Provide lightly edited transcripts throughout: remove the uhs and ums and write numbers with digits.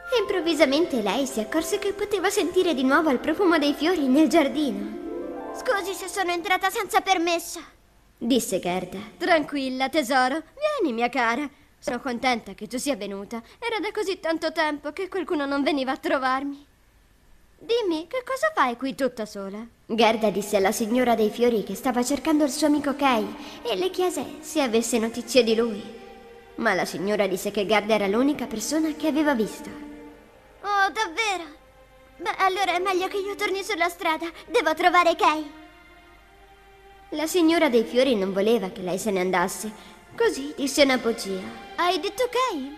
Improvvisamente lei si accorse che poteva sentire di nuovo il profumo dei fiori nel giardino. Scusi se sono entrata senza permesso, disse Gerda. Tranquilla, tesoro. Vieni, mia cara. Sono contenta che tu sia venuta. Era da così tanto tempo che qualcuno non veniva a trovarmi. Dimmi, che cosa fai qui tutta sola? Gerda disse alla signora dei fiori che stava cercando il suo amico Kay e le chiese se avesse notizie di lui. Ma la signora disse che Gerda era l'unica persona che aveva visto. Oh, davvero? Beh, allora è meglio che io torni sulla strada. Devo trovare Kay. La signora dei fiori non voleva che lei se ne andasse, così disse una bugia. Hai detto Kay?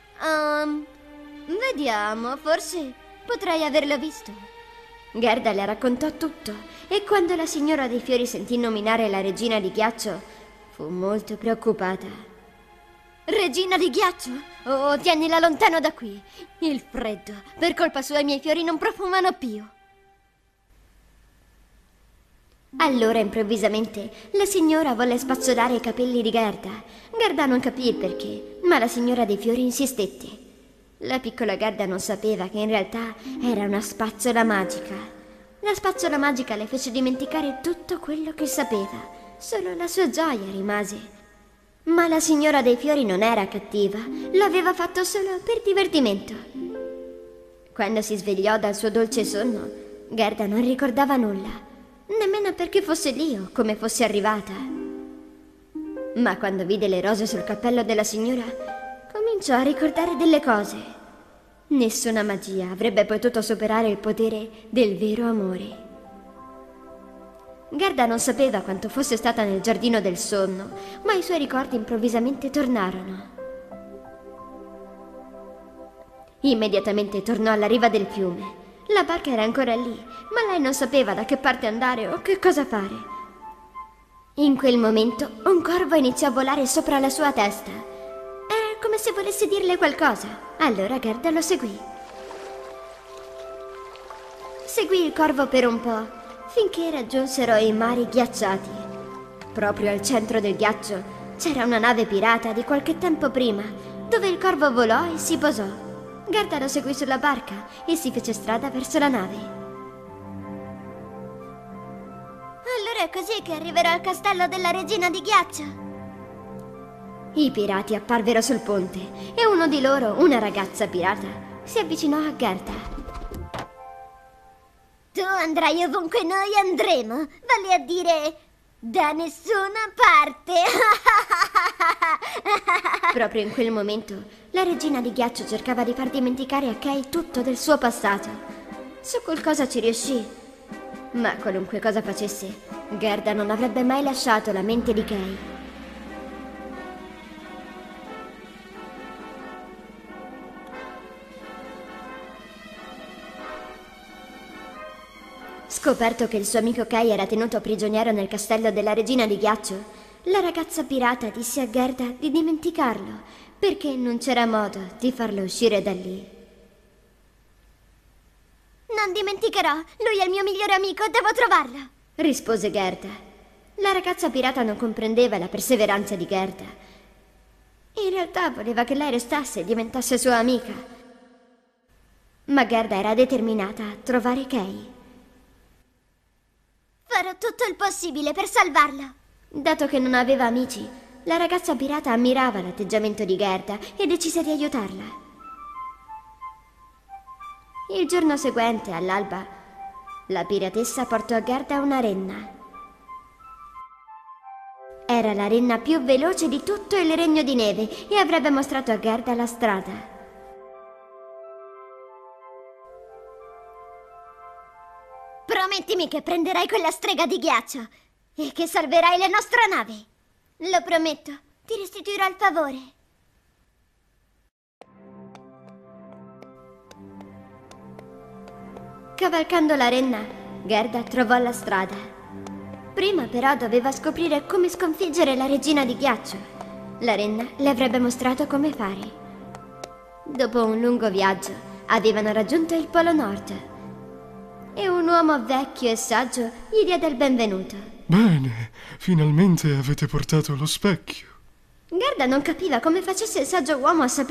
Vediamo, forse potrei averlo visto. Gerda le raccontò tutto e quando la signora dei fiori sentì nominare la regina di ghiaccio fu molto preoccupata. Regina di ghiaccio? Oh, tienila lontano da qui. Il freddo, per colpa sua i miei fiori non profumano più. Allora improvvisamente la signora volle spazzolare i capelli di Gerda. Gerda non capì il perché, ma la signora dei fiori insistette. La piccola Gerda non sapeva che in realtà era una spazzola magica. La spazzola magica le fece dimenticare tutto quello che sapeva. Solo la sua gioia rimase. Ma la signora dei fiori non era cattiva, lo aveva fatto solo per divertimento. Quando si svegliò dal suo dolce sonno, Gerda non ricordava nulla, nemmeno perché fosse lì o come fosse arrivata. Ma quando vide le rose sul cappello della signora, cominciò a ricordare delle cose. Nessuna magia avrebbe potuto superare il potere del vero amore. Gerda non sapeva quanto fosse stata nel giardino del sonno, ma i suoi ricordi improvvisamente tornarono. Immediatamente tornò alla riva del fiume. La barca era ancora lì, ma lei non sapeva da che parte andare o che cosa fare. In quel momento un corvo iniziò a volare sopra la sua testa. Era come se volesse dirle qualcosa. Allora Gerda lo seguì. Seguì il corvo per un po', finché raggiunsero i mari ghiacciati. Proprio al centro del ghiaccio c'era una nave pirata di qualche tempo prima, dove il corvo volò e si posò. Gerda lo seguì sulla barca e si fece strada verso la nave. Allora è così che arriverò al castello della regina di ghiaccio. I pirati apparvero sul ponte e uno di loro, una ragazza pirata, si avvicinò a Gerda. Tu andrai ovunque noi andremo, vale a dire da nessuna parte. Proprio in quel momento, la regina di ghiaccio cercava di far dimenticare a Kay tutto del suo passato. Su qualcosa ci riuscì, ma qualunque cosa facesse, Gerda non avrebbe mai lasciato la mente di Kay. Scoperto che il suo amico Kay era tenuto prigioniero nel castello della regina di ghiaccio, la ragazza pirata disse a Gerda di dimenticarlo, perché non c'era modo di farlo uscire da lì. Non dimenticherò, lui è il mio migliore amico, devo trovarlo, rispose Gerda. La ragazza pirata non comprendeva la perseveranza di Gerda. In realtà voleva che lei restasse e diventasse sua amica. Ma Gerda era determinata a trovare Kay. farò tutto il possibile per salvarlo. Dato che non aveva amici, la ragazza pirata ammirava l'atteggiamento di Gerda e decise di aiutarla. Il giorno seguente, all'alba, la piratessa portò a Gerda una renna. Era la renna più veloce di tutto il Regno di Neve e avrebbe mostrato a Gerda la strada. Promettimi che prenderai quella strega di ghiaccio e che salverai la nostra nave. Lo prometto, ti restituirò il favore. Cavalcando la renna, Gerda trovò la strada. Prima però doveva scoprire come sconfiggere la regina di ghiaccio. La renna le avrebbe mostrato come fare. Dopo un lungo viaggio, avevano raggiunto il Polo Nord. E un uomo vecchio e saggio gli diede il benvenuto. Bene, finalmente avete portato lo specchio. Gerda non capiva come facesse il saggio uomo a sapere